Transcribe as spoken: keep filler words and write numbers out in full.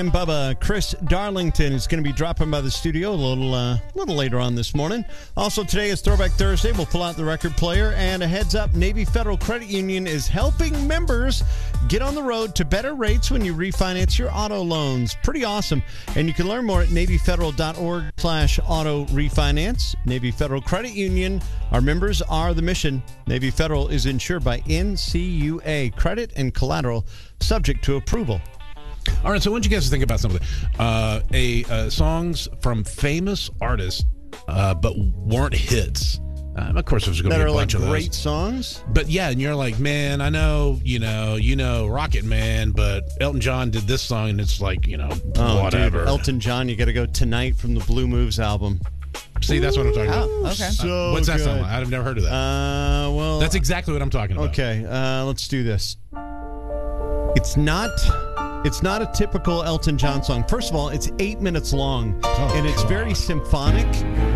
And Bubba, Chris Darlington is going to be dropping by the studio a little uh, little later on this morning. Also, today is Throwback Thursday. We'll pull out the record player. And a heads up, Navy Federal Credit Union is helping members get on the road to better rates when you refinance your auto loans. Pretty awesome. And you can learn more at NavyFederal.org slash auto refinance. Navy Federal Credit Union. Our members are the mission. Navy Federal is insured by N C U A. Credit and collateral subject to approval. All right, so what did you guys think about something? Uh, a uh, songs from famous artists, uh, but weren't hits. Um, of course, there's going to be a bunch like of great those. songs. But yeah, and you're like, man, I know, you know, you know, Rocket Man, but Elton John did this song, and it's like, you know, oh, whatever. Dude, Elton John, you got to go Tonight from the Blue Moves album. See, that's what I'm talking about. Oh, okay. So uh, what's that good. song like? I've never heard of that. Uh, well, that's exactly what I'm talking about. Okay, uh, let's do this. It's not. It's not a typical Elton John song. First of all, it's eight minutes long, Oh, and it's God. very symphonic.